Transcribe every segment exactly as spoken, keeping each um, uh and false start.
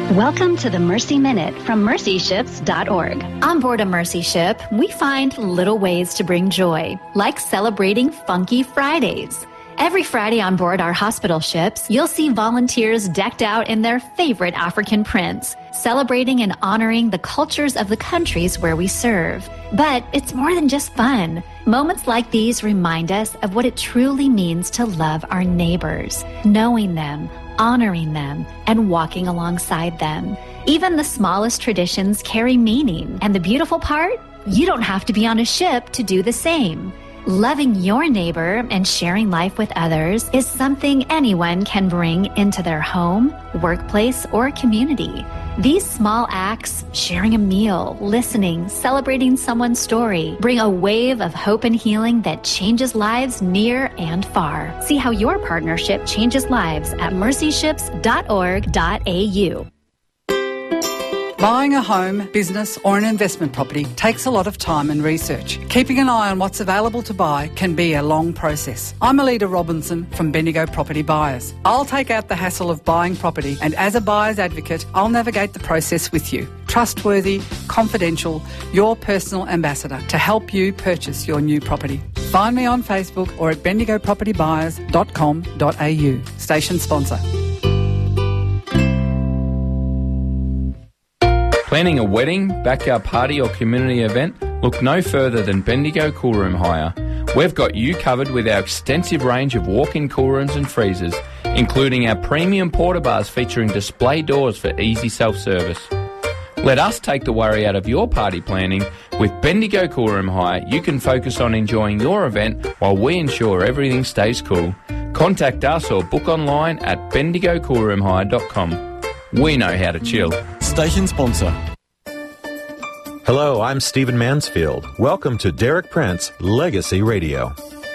Welcome to the Mercy Minute from mercy ships dot org. On board a Mercy ship, we find little ways to bring joy, like celebrating Funky Fridays. Every Friday on board our hospital ships, you'll see volunteers decked out in their favorite African prints, celebrating and honoring the cultures of the countries where we serve. But it's more than just fun. Moments like these remind us of what it truly means to love our neighbors, knowing them, honoring them, and walking alongside them. Even the smallest traditions carry meaning, and the beautiful part? You don't have to be on a ship to do the same. Loving your neighbor and sharing life with others is something anyone can bring into their home, workplace, or community. These small acts, sharing a meal, listening, celebrating someone's story, bring a wave of hope and healing that changes lives near and far. See how your partnership changes lives at mercy ships dot org dot a u. Buying a home, business or an investment property takes a lot of time and research. Keeping an eye on what's available to buy can be a long process. I'm Alida Robinson from Bendigo Property Buyers. I'll take out the hassle of buying property, and as a buyer's advocate, I'll navigate the process with you. Trustworthy, confidential, your personal ambassador to help you purchase your new property. Find me on Facebook or at bendigo property buyers dot com dot a u. Station sponsor. Planning a wedding, backyard party or community event? Look no further than Bendigo Cool Room Hire. We've got you covered with our extensive range of walk-in cool rooms and freezers, including our premium porta bars featuring display doors for easy self-service. Let us take the worry out of your party planning. With Bendigo Cool Room Hire, you can focus on enjoying your event while we ensure everything stays cool. Contact us or book online at bendigo cool room hire dot com. We know how to chill. Station sponsor. Hello, I'm Stephen Mansfield. Welcome to Derek Prince Legacy Radio.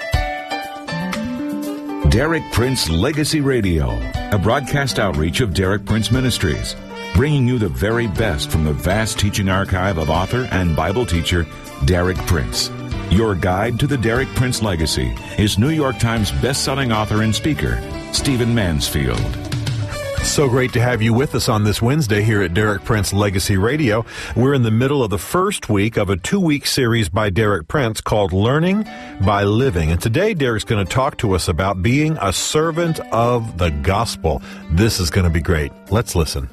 Derek Prince Legacy Radio, a broadcast outreach of Derek Prince Ministries, bringing you the very best from the vast teaching archive of author and Bible teacher Derek Prince. Your guide to the Derek Prince legacy is New York Times best-selling author and speaker, Stephen Mansfield. So great to have you with us on this Wednesday here at Derek Prince Legacy Radio. We're in the middle of the first week of a two-week series by Derek Prince called Learning by Living. And today, Derek's going to talk to us about being a servant of the gospel. This is going to be great. Let's listen.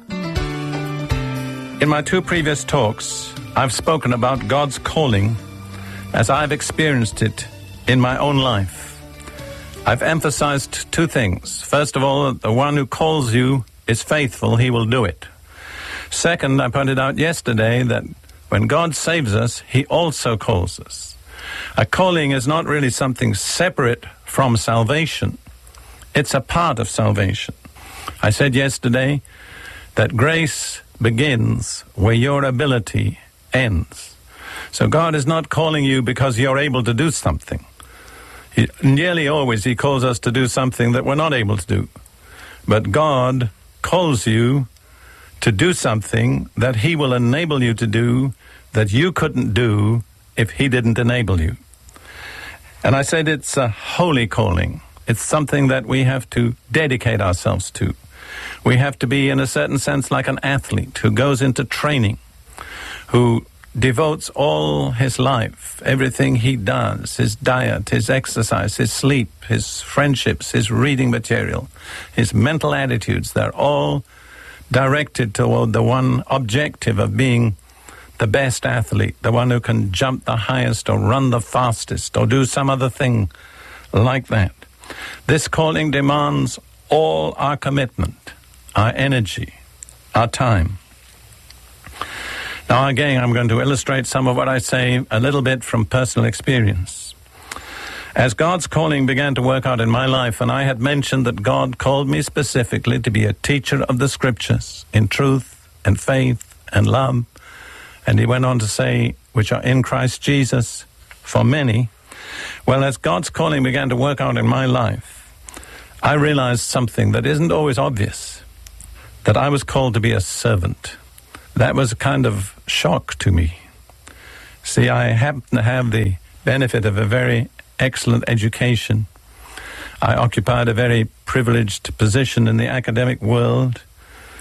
In my two previous talks, I've spoken about God's calling as I've experienced it in my own life. I've emphasized two things. First of all, the one who calls you is faithful, he will do it. Second, I pointed out yesterday that when God saves us, he also calls us. A calling is not really something separate from salvation. It's a part of salvation. I said yesterday that grace begins where your ability ends. So God is not calling you because you're able to do something. He, nearly always he calls us to do something that we're not able to do. But God calls you to do something that he will enable you to do that you couldn't do if he didn't enable you. And I said it's a holy calling. It's something that we have to dedicate ourselves to. We have to be, in a certain sense, like an athlete who goes into training, who devotes all his life, everything he does, his diet, his exercise, his sleep, his friendships, his reading material, his mental attitudes, they're all directed toward the one objective of being the best athlete, the one who can jump the highest or run the fastest or do some other thing like that. This calling demands all our commitment, our energy, our time. Now, again, I'm going to illustrate some of what I say a little bit from personal experience. As God's calling began to work out in my life, and I had mentioned that God called me specifically to be a teacher of the Scriptures in truth and faith and love, and he went on to say, which are in Christ Jesus for many. Well, as God's calling began to work out in my life, I realized something that isn't always obvious, that I was called to be a servant. That was a kind of shock to me. See, I happen to have the benefit of a very excellent education. I occupied a very privileged position in the academic world.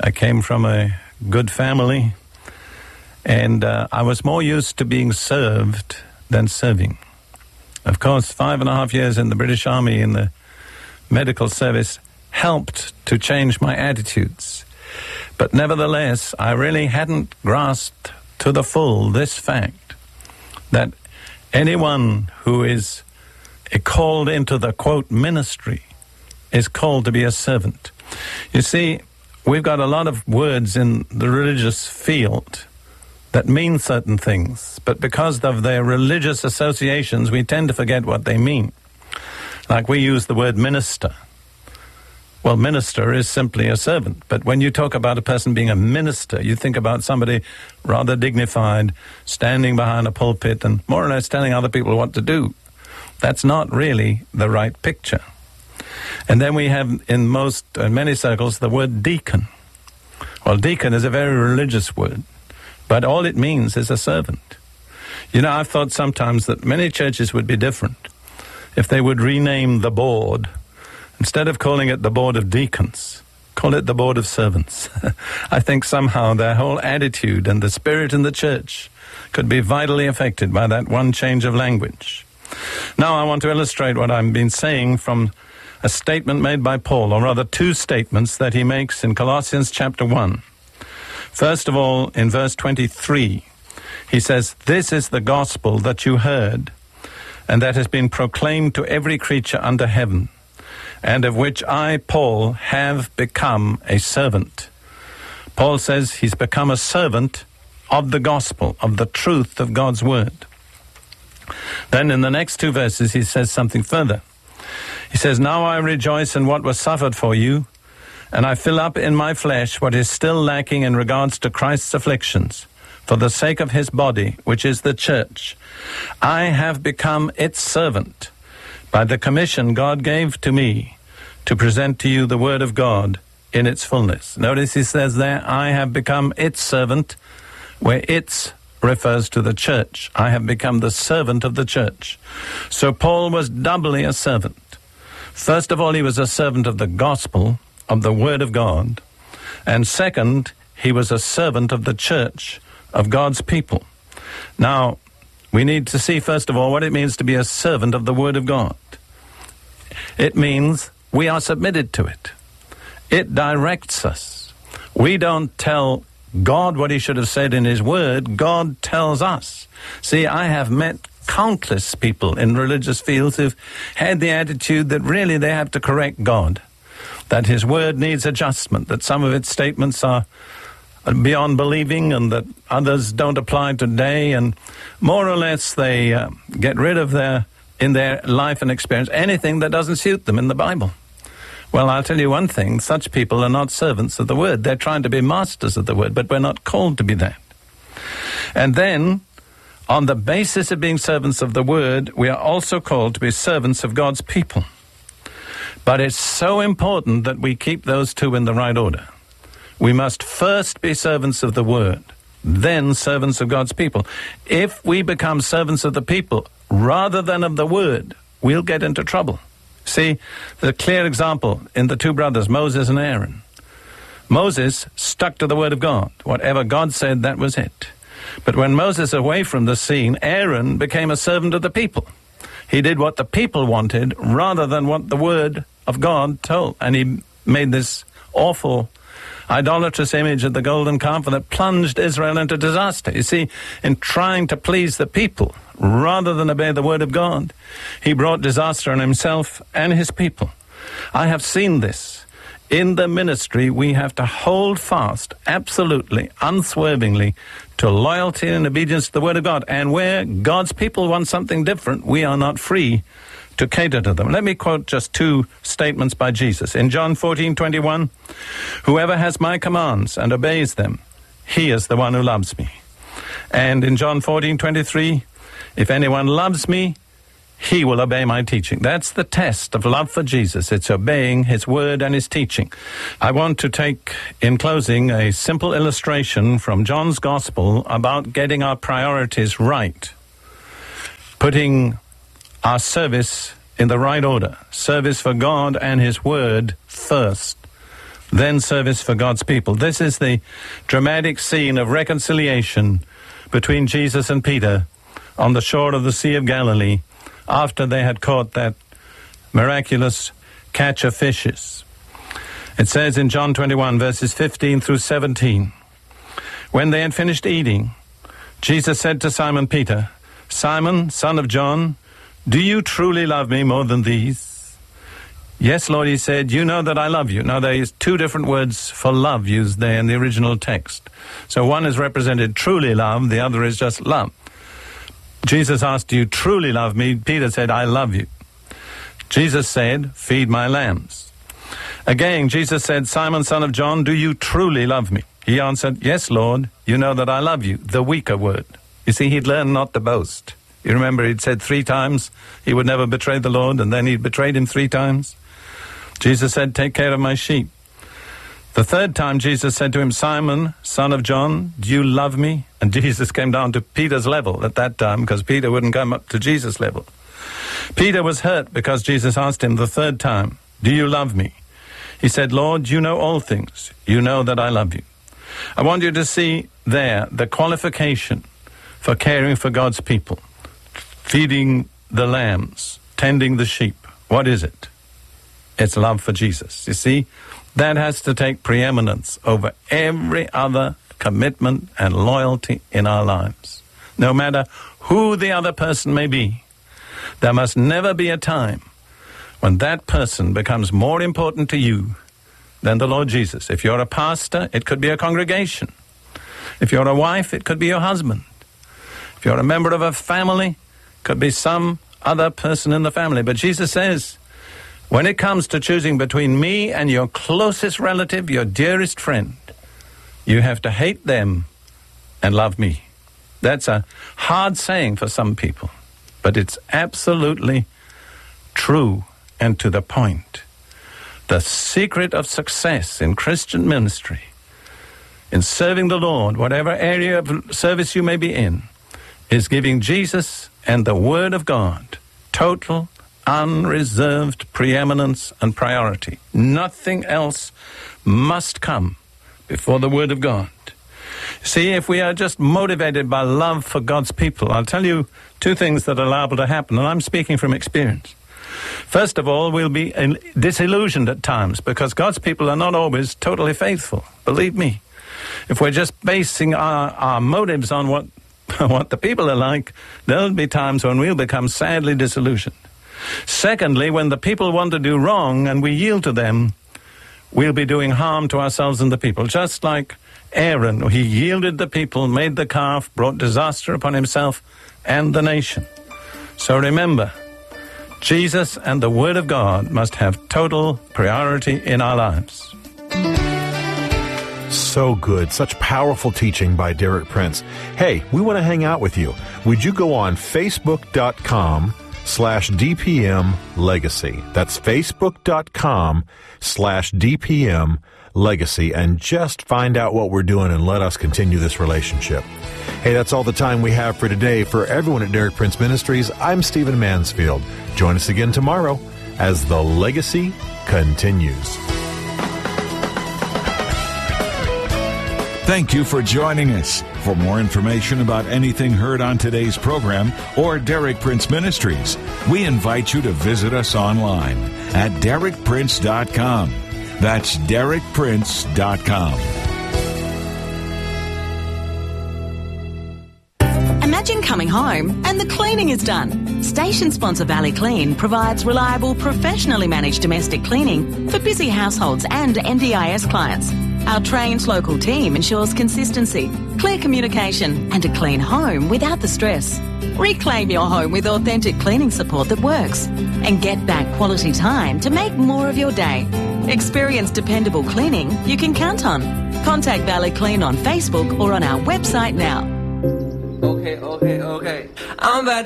I came from a good family, and uh, I was more used to being served than serving. Of course, five and a half years in the British Army in the medical service helped to change my attitudes. But nevertheless, I really hadn't grasped to the full this fact that anyone who is called into the, quote, ministry is called to be a servant. You see, we've got a lot of words in the religious field that mean certain things, but because of their religious associations, we tend to forget what they mean. Like we use the word minister. Well, minister is simply a servant, but when you talk about a person being a minister, you think about somebody rather dignified, standing behind a pulpit and more or less telling other people what to do. That's not really the right picture. And then we have in most, in many circles, the word deacon. Well, deacon is a very religious word, but all it means is a servant. You know, I've thought sometimes that many churches would be different if they would rename the board. Instead of calling it the board of deacons, call it the board of servants. I think somehow their whole attitude and the spirit in the church could be vitally affected by that one change of language. Now I want to illustrate what I've been saying from a statement made by Paul, or rather two statements that he makes in Colossians chapter one. First of all, in verse twenty-three, he says, "This is the gospel that you heard, and that has been proclaimed to every creature under heaven, and of which I, Paul, have become a servant." Paul says he's become a servant of the gospel, of the truth of God's word. Then in the next two verses he says something further. He says, "Now I rejoice in what was suffered for you, and I fill up in my flesh what is still lacking in regards to Christ's afflictions, for the sake of his body, which is the church. I have become its servant by the commission God gave to me to present to you the word of God in its fullness." Notice he says there, I have become its servant, where its refers to the church. I have become the servant of the church. So Paul was doubly a servant. First of all, he was a servant of the gospel, of the word of God. And second, he was a servant of the church, of God's people. Now, we need to see, first of all, what it means to be a servant of the word of God. It means we are submitted to it. It directs us. We don't tell God what he should have said in his word. God tells us. See, I have met countless people in religious fields who've had the attitude that really they have to correct God, that his word needs adjustment, that some of its statements are beyond believing and that others don't apply today, and more or less they uh, get rid of their, in their life and experience, anything that doesn't suit them in the Bible. Well, I'll tell you one thing, such people are not servants of the word. They're trying to be masters of the word, but we're not called to be that. And then, on the basis of being servants of the word, we are also called to be servants of God's people. But it's so important that we keep those two in the right order. We must first be servants of the word, then servants of God's people. If we become servants of the people rather than of the word, we'll get into trouble. See, the clear example in the two brothers, Moses and Aaron. Moses stuck to the word of God. Whatever God said, that was it. But when Moses was away from the scene, Aaron became a servant of the people. He did what the people wanted rather than what the word of God told. And he made this awful idolatrous image of the golden calf that plunged Israel into disaster. You see, in trying to please the people rather than obey the word of God, he brought disaster on himself and his people. I have seen this. In the ministry, we have to hold fast, absolutely, unswervingly, to loyalty and obedience to the word of God. And where God's people want something different, we are not free to cater to them. Let me quote just two statements by Jesus. In John fourteen twenty-one, "Whoever has my commands and obeys them, he is the one who loves me." And in John fourteen twenty-three, "If anyone loves me, he will obey my teaching." That's the test of love for Jesus. It's obeying his word and his teaching. I want to take, in closing, a simple illustration from John's Gospel about getting our priorities right, putting our service in the right order. Service for God and his word first, then service for God's people. This is the dramatic scene of reconciliation between Jesus and Peter on the shore of the Sea of Galilee after they had caught that miraculous catch of fishes. It says in John twenty-one, verses fifteen through seventeen, when they had finished eating, Jesus said to Simon Peter, "Simon, son of John, do you truly love me more than these?" "Yes, Lord," he said, "you know that I love you." Now, there is two different words for love used there in the original text. So one is represented truly love, the other is just love. Jesus asked, "Do you truly love me?" Peter said, "I love you." Jesus said, "Feed my lambs." Again, Jesus said, "Simon, son of John, do you truly love me?" He answered, "Yes, Lord, you know that I love you," the weaker word. You see, he'd learned not to boast. You remember he'd said three times he would never betray the Lord, and then he'd betrayed him three times. Jesus said, "Take care of my sheep." The third time Jesus said to him, "Simon, son of John, do you love me?" And Jesus came down to Peter's level at that time, because Peter wouldn't come up to Jesus' level. Peter was hurt because Jesus asked him the third time, "Do you love me?" He said, "Lord, you know all things. You know that I love you." I want you to see there the qualification for caring for God's people. Feeding the lambs, tending the sheep. What is it? It's love for Jesus. You see, that has to take preeminence over every other commitment and loyalty in our lives. No matter who the other person may be, there must never be a time when that person becomes more important to you than the Lord Jesus. If you're a pastor, it could be a congregation. If you're a wife, it could be your husband. If you're a member of a family, it could be some other person in the family. But Jesus says, when it comes to choosing between me and your closest relative, your dearest friend, you have to hate them and love me. That's a hard saying for some people, but it's absolutely true and to the point. The secret of success in Christian ministry, in serving the Lord, whatever area of service you may be in, is giving Jesus and the Word of God total, unreserved preeminence and priority. Nothing else must come before the Word of God. See, if we are just motivated by love for God's people, I'll tell you two things that are liable to happen, and I'm speaking from experience. First of all, we'll be disillusioned at times because God's people are not always totally faithful. Believe me. If we're just basing our, our motives on what, what the people are like, there'll be times when we'll become sadly disillusioned. Secondly, when the people want to do wrong and we yield to them, we'll be doing harm to ourselves and the people. Just like Aaron, he yielded the people, made the calf, brought disaster upon himself and the nation. So remember, Jesus and the Word of God must have total priority in our lives. So good. Such powerful teaching by Derek Prince. Hey, we want to hang out with you. Would you go on Facebook.com slash DPM Legacy. That's Facebook.com slash DPM Legacy, and just find out what we're doing and let us continue this relationship. Hey, that's all the time we have for today. For everyone at Derek Prince Ministries, I'm Stephen Mansfield. Join us again tomorrow as the legacy continues. Thank you for joining us. For more information about anything heard on today's program or Derek Prince Ministries, we invite you to visit us online at derek prince dot com. That's derek prince dot com. Imagine coming home and the cleaning is done. Station sponsor Valley Clean provides reliable, professionally managed domestic cleaning for busy households and N D I S clients. Our trained local team ensures consistency, clear communication, and a clean home without the stress. Reclaim your home with authentic cleaning support that works, and get back quality time to make more of your day. Experience dependable cleaning you can count on. Contact Valley Clean on Facebook or on our website now. Okay, okay, okay. I'm back.